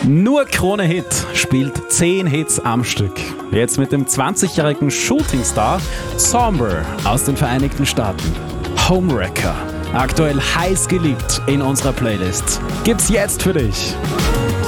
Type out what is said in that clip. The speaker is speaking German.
Nur Krone Hit spielt 10 Hits am Stück. Jetzt mit dem 20-jährigen Shootingstar Somber aus den Vereinigten Staaten. Homewrecker. Aktuell heiß geliebt in unserer Playlist. Gibt's jetzt für dich.